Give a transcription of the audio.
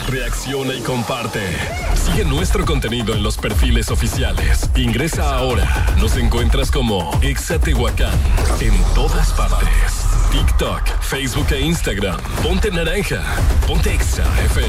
reacciona y comparte. Sigue nuestro contenido en los perfiles oficiales. Ingresa ahora. Nos encuentras como Exa Tehuacán en todas partes. TikTok, Facebook e Instagram. Ponte naranja. Ponte Exa FM.